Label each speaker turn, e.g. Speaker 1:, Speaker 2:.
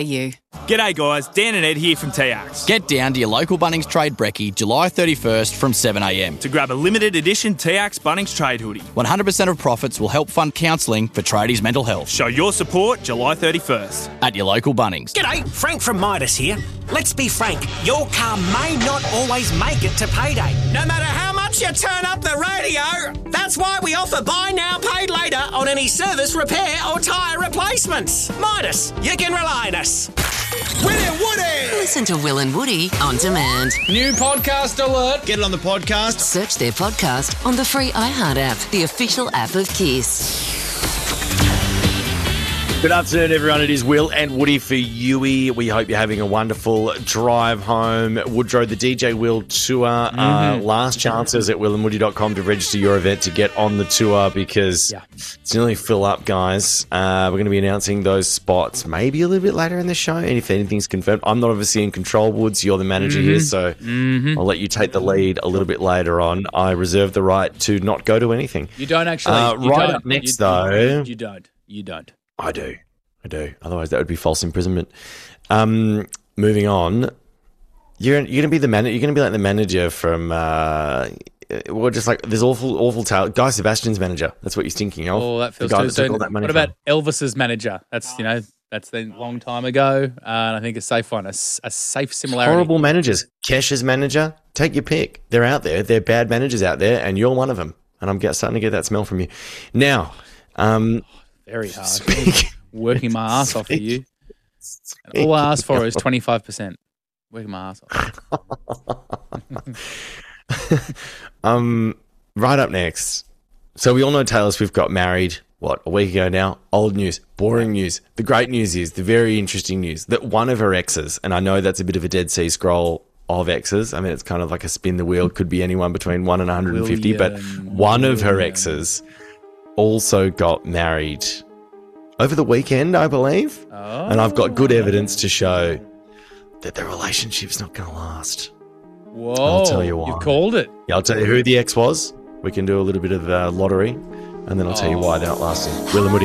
Speaker 1: You.
Speaker 2: G'day guys, Dan and Ed here from TAX.
Speaker 3: Get down to your local Bunnings Trade Brekkie July 31st from 7am.
Speaker 2: To grab a limited edition TAX Bunnings Trade hoodie.
Speaker 3: 100% of profits will help fund counselling for tradies' mental health.
Speaker 2: Show your support July 31st.
Speaker 3: At your local Bunnings.
Speaker 4: G'day, Frank from Midas here. Let's be frank, your car may not always make it to payday. No matter how much you turn up the radio, that's why we offer buy now, pay later on any service, repair or tyre replacements. Midas, you can rely on us.
Speaker 5: Will and Woody!
Speaker 1: Listen to Will and Woody on demand.
Speaker 5: New podcast alert. Get it on the podcast.
Speaker 1: Search their podcast on the free iHeart app, the official app of Kiss.
Speaker 6: Good afternoon, everyone. It is Will and Woody for Yui. We hope you're having a wonderful drive home. Woodrow, the DJ Will tour. Last chances at willandwoody.com to register your event to get on the tour because it's nearly full up, guys. We're going to be announcing those spots maybe a little bit later in the show. And if anything's confirmed, I'm not obviously in control, Woods. You're the manager here, so I'll let you take the lead a little bit later on. I reserve the right to not go to anything.
Speaker 7: You don't actually.
Speaker 6: Up next, though.
Speaker 7: You don't.
Speaker 6: I do. Otherwise, that would be false imprisonment. Moving on, you're going to be the manager. You're going to be like the manager from. Just like there's awful talent. Guy Sebastian's manager. That's what you're thinking of.
Speaker 7: Oh, that feels too soon. What about Elvis's manager? That's that's a long time ago, and I think a safe one, a safe similarity.
Speaker 6: Horrible managers. Kesh's manager. Take your pick. They're out there. They're bad managers out there, and you're one of them. And I'm starting to get that smell from you. Now,
Speaker 7: very hard. Working my ass off for you. And all I ask for is 25%. Working my ass
Speaker 6: off. Right up next. So we all know Taylor Swift got married, a week ago now? Old news, boring news. The great news is, the very interesting news, that one of her exes, and I know that's a bit of a Dead Sea Scroll of exes. I mean, it's kind of like a spin the wheel. Could be anyone between 1 and 150, but one of her exes also got married over the weekend, I believe. Oh. And I've got good evidence to show that the relationship's not going to last.
Speaker 7: Whoa.
Speaker 6: I'll tell you why.
Speaker 7: You called it.
Speaker 6: Yeah, I'll tell you who the ex was. We can do a little bit of lottery, and then I'll tell you why they're not lasting. Will and Woody.